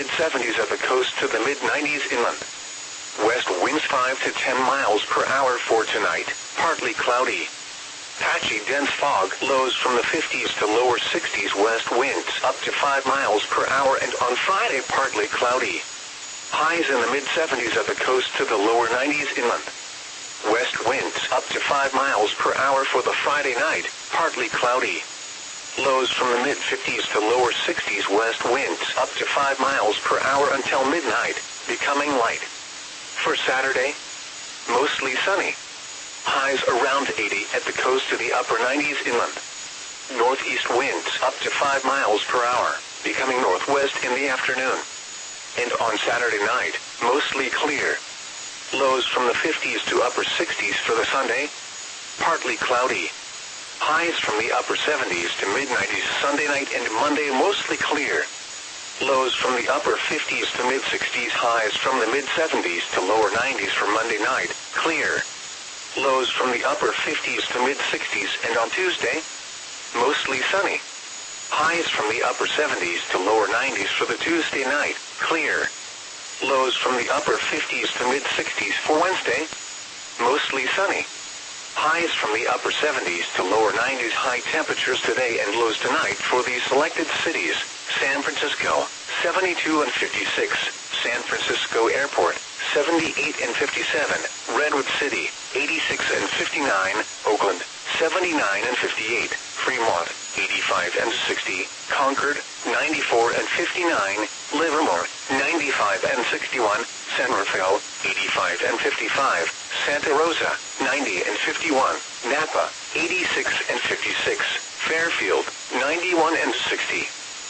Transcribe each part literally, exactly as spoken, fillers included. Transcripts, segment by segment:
mid seventies at the coast to the mid nineties inland. West winds five to ten miles per hour for tonight, partly cloudy. Patchy dense fog, lows from the fifties to lower sixties, west winds up to five miles per hour, and on Friday partly cloudy. Highs in the mid seventies at the coast to the lower nineties inland. West winds up to five miles per hour for the Friday night, partly cloudy. Lows from the mid fifties to lower sixties, west winds up to five miles per hour until midnight, becoming light. For Saturday, mostly sunny. Highs around eighty at the coast to the upper nineties inland. Northeast winds up to five miles per hour, becoming northwest in the afternoon. And on Saturday night, mostly clear. Lows from the fifties to upper sixties for the Sunday, partly cloudy. Highs from the upper seventies to mid nineties Sunday night and Monday, mostly clear. Lows from the upper fifties to mid sixties, highs from the mid seventies to lower nineties for Monday night, clear. Lows from the upper fifties to mid sixties, and on Tuesday, mostly sunny. Highs from the upper seventies to lower nineties for the Tuesday night, clear. Lows from the upper fifties to mid sixties for Wednesday, mostly sunny. Highs from the upper seventies to lower nineties, high temperatures today and lows tonight for these selected cities: San Francisco, seventy-two and fifty-six, San Francisco Airport, seventy-eight and fifty-seven, Redwood City, eighty-six and fifty-nine, Oakland, seventy-nine and fifty-eight, Fremont, eighty-five and sixty, Concord, ninety-four and fifty-nine, Livermore, ninety-five and sixty-one, San Rafael, eighty-five and fifty-five, Santa Rosa, ninety and fifty-one, Napa, eighty-six and fifty-six, Fairfield, ninety-one and sixty.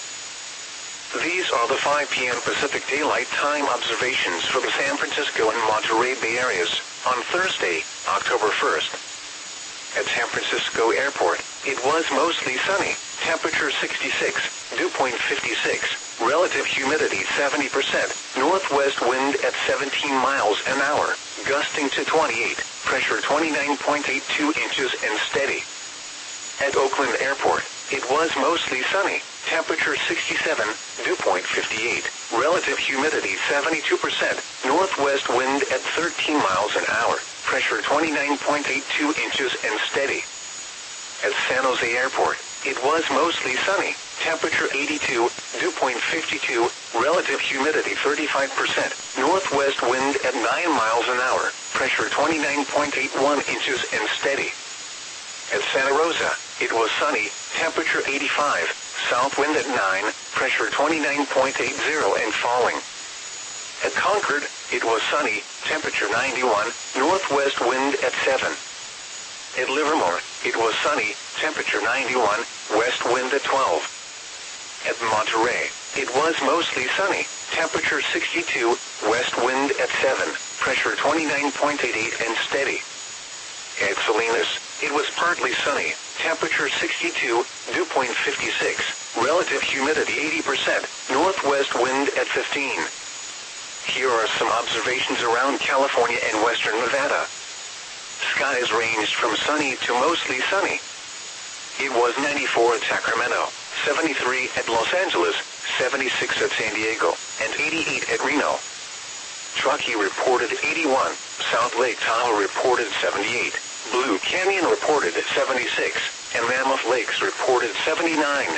These are the five p m Pacific Daylight Time observations for the San Francisco and Monterey Bay areas on Thursday, October first. At San Francisco Airport, it was mostly sunny, temperature sixty-six, dew point fifty-six, relative humidity seventy percent, northwest wind at seventeen miles an hour, gusting to twenty-eight, pressure twenty-nine point eight two inches and steady. At Oakland Airport, it was mostly sunny, temperature sixty-seven, dew point fifty-eight, relative humidity seventy-two percent, northwest wind at thirteen miles an hour, pressure twenty-nine point eight two inches and steady. At San Jose Airport, it was mostly sunny, temperature eighty-two, dew point fifty-two, relative humidity thirty-five percent, northwest wind at nine miles an hour, pressure twenty-nine point eight one inches and steady. At Santa Rosa, it was sunny, temperature eighty-five, south wind at nine, pressure twenty-nine point eight zero and falling. At Concord, it was sunny, temperature ninety-one, northwest wind at seven. At Livermore, it was sunny, temperature ninety-one, west wind at twelve. At Monterey, it was mostly sunny, temperature sixty-two, west wind at seven, pressure twenty-nine point eight eight and steady. At Salinas, it was partly sunny, temperature sixty-two, dew point fifty-six, relative humidity eighty percent, northwest wind at fifteen. Here are some observations around California and western Nevada. Skies ranged from sunny to mostly sunny. It was ninety-four at Sacramento, seventy-three at Los Angeles, seventy-six at San Diego, and eighty-eight at Reno. Truckee reported eighty-one, South Lake Tahoe reported seventy-eight, Blue Canyon reported seventy-six, and Mammoth Lakes reported seventy-nine.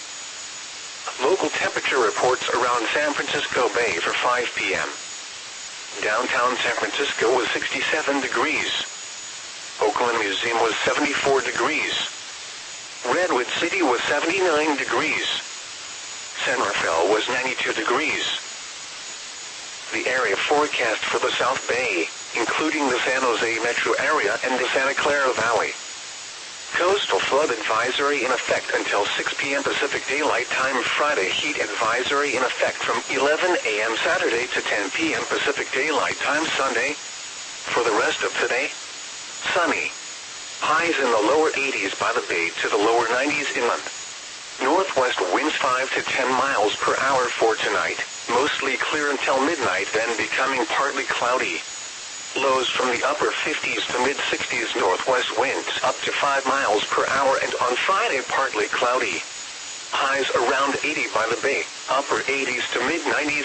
Local temperature reports around San Francisco Bay for five p m Downtown San Francisco was sixty-seven degrees. Oakland Museum was seventy-four degrees. Redwood City was seventy-nine degrees. San Rafael was ninety-two degrees. The area forecast for the South Bay, including the San Jose metro area and the Santa Clara Valley. Coastal flood advisory in effect until six p m Pacific Daylight Time Friday. Heat advisory in effect from eleven a m Saturday to ten p m Pacific Daylight Time Sunday. For the rest of today, sunny. Highs in the lower eighties by the Bay to the lower nineties inland. Northwest winds five to ten miles per hour for tonight, mostly clear until midnight, then becoming partly cloudy. Lows from the upper fifties to mid sixties, northwest winds up to five miles per hour, and on Friday partly cloudy. Highs around eighty by the Bay, upper eighties to mid nineties